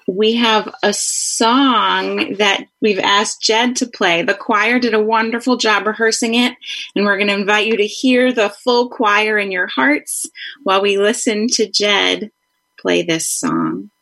we have a song that we've asked Jed to play. The choir did a wonderful job rehearsing it, and we're going to invite you to hear the full choir in your hearts while we listen to Jed play this song.